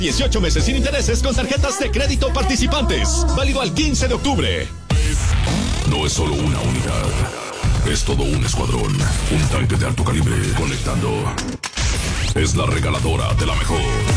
18 meses sin intereses con tarjetas de crédito participantes. Válido al 15 de octubre. No es solo una unidad. Es todo un escuadrón. Un tanque de alto calibre conectando. Es la regaladora de la mejor.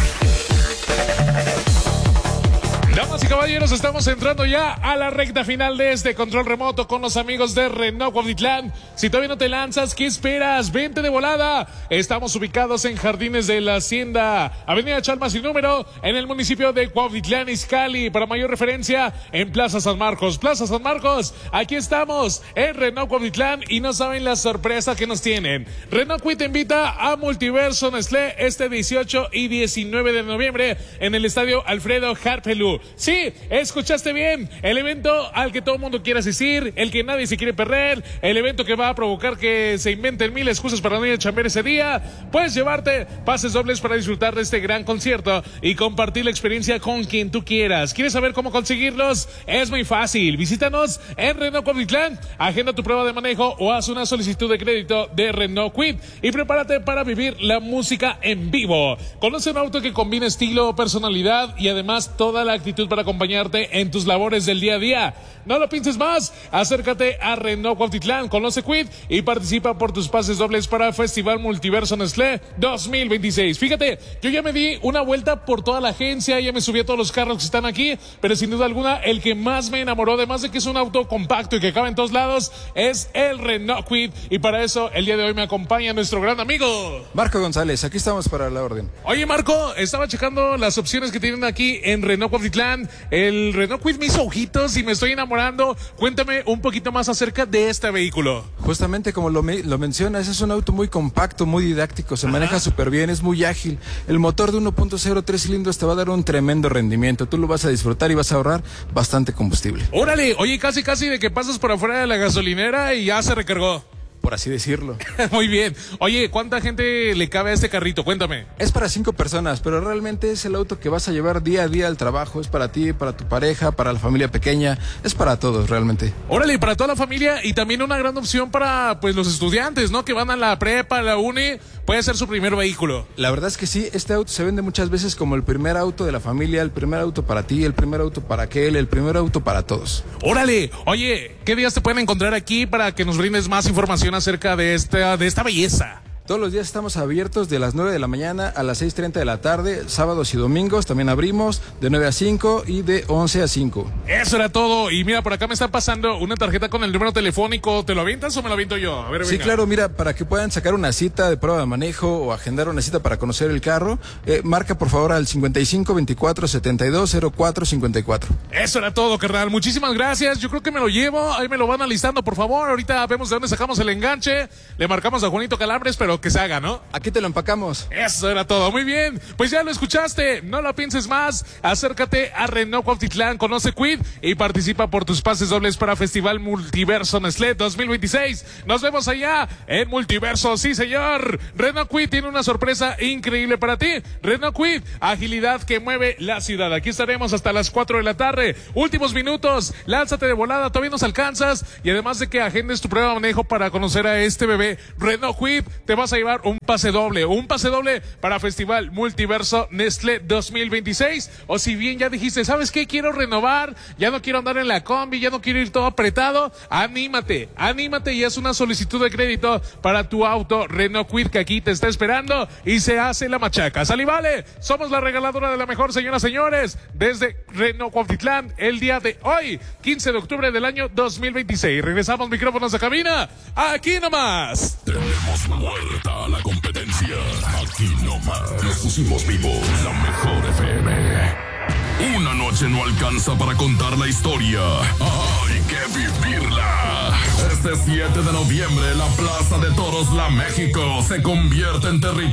Damas y caballeros, estamos entrando ya a la recta final de este control remoto con los amigos de Renault Cuautitlán. Si todavía no te lanzas, ¿qué esperas? Vente de volada. Estamos ubicados en Jardines de la Hacienda, Avenida Chalma sin número, en el municipio de Cuautitlán, Izcalli. Para mayor referencia, en Plaza San Marcos. Plaza San Marcos, aquí estamos en Renault Cuautitlán y no saben la sorpresa que nos tienen. Renault Cuit te invita a Multiverso Nestlé este 18 y 19 de noviembre en el estadio Alfredo Harpelú. Sí, escuchaste bien, el evento al que todo el mundo quiere asistir, el que nadie se quiere perder, el evento que va a provocar que se inventen mil excusas para no ir a chambear ese día. Puedes llevarte pases dobles para disfrutar de este gran concierto y compartir la experiencia con quien tú quieras. ¿Quieres saber cómo conseguirlos? Es muy fácil, visítanos en Renault Cuautitlán, agenda tu prueba de manejo o haz una solicitud de crédito de Renault Cuit y prepárate para vivir la música en vivo. Conoce un auto que combina estilo, personalidad y además toda la actitud para acompañarte en tus labores del día a día. No lo pienses más, acércate a Renault Cuautitlán, conoce Cuit y participa por tus pases dobles para Festival Multiverso Nestlé 2026. Fíjate, yo ya me di una vuelta por toda la agencia, ya me subí a todos los carros que están aquí, pero sin duda alguna el que más me enamoró, además de que es un auto compacto y que cabe en todos lados, es el Renault Cuit, y para eso el día de hoy me acompaña nuestro gran amigo Marco González. Aquí estamos para la orden. Oye, Marco, estaba checando las opciones que tienen aquí en Renault Cuautitlán. El Renault Cuit me hizo ojitos y me estoy enamorando. Cuéntame un poquito más acerca de este vehículo. Justamente como lo mencionas, es un auto muy compacto, muy didáctico, se maneja súper bien, es muy ágil. El motor de 1.0 3 cilindros te va a dar un tremendo rendimiento. Tú lo vas a disfrutar y vas a ahorrar bastante combustible. Órale, oye, casi de que pasas por afuera de la gasolinera y ya se recargó, por así decirlo. Muy bien. Oye, ¿cuánta gente le cabe a este carrito? Cuéntame. Es para 5 personas, pero realmente es el auto que vas a llevar día a día al trabajo. Es para ti, para tu pareja, para la familia pequeña. Es para todos, realmente. Órale, para toda la familia y también una gran opción para pues los estudiantes, ¿no? Que van a la prepa, a la uni. Puede ser su primer vehículo. La verdad es que sí, este auto se vende muchas veces como el primer auto de la familia, el primer auto para ti, el primer auto para aquel, el primer auto para todos. Órale, oye, ¿qué días te pueden encontrar aquí para que nos brindes más información acerca de esta belleza? Todos los días estamos abiertos de las 9 de la mañana a las 6:30 de la tarde, sábados y domingos también abrimos de 9 a 5 y de 11 a 5. Eso era todo. Y mira, por acá me está pasando una tarjeta con el número telefónico. ¿Te lo avientas o me lo aviento yo? A ver, sí, venga. claro, mira, para que puedan sacar una cita de prueba de manejo o agendar una cita para conocer el carro, marca por favor al 55 24 72 04 54. Eso era todo, carnal. Muchísimas gracias. Yo creo que me lo llevo. Ahí me lo van alistando, por favor. Ahorita vemos de dónde sacamos el enganche. Le marcamos a Juanito Calambres, pero que se haga, ¿no? Aquí te lo empacamos. Eso era todo. Muy bien. Pues ya lo escuchaste. No lo pienses más. Acércate a Renault Cuautitlán, conoce Cuit y participa por tus pases dobles para Festival Multiverso Nestlé 2026. Nos vemos allá en Multiverso. Sí, señor. Renault Cuit tiene una sorpresa increíble para ti. Renault Cuit, agilidad que mueve la ciudad. Aquí estaremos hasta las 4 de la tarde. Últimos minutos. Lánzate de volada. Todavía nos alcanzas. Y además de que agendes tu prueba de manejo para conocer a este bebé, Renault Cuit, te vas a llevar un pase doble para Festival Multiverso Nestlé 2026. O si bien ya dijiste, ¿sabes qué? Quiero renovar, ya no quiero andar en la combi, ya no quiero ir todo apretado. Anímate y haz una solicitud de crédito para tu auto Renault Cuit, que aquí te está esperando y se hace la machaca. ¡Sale y vale! Somos la regaladora de la mejor, señoras y señores, desde Renault Cuautitlán, el día de hoy, 15 de octubre del año 2026. Regresamos micrófonos a cabina, aquí nomás. Tenemos muerta la competencia. Aquí nomás. Nos pusimos vivos. La mejor FM. Una noche no alcanza para contar la historia. Hay que vivirla. Este 7 de noviembre, la Plaza de Toros La México se convierte en territorio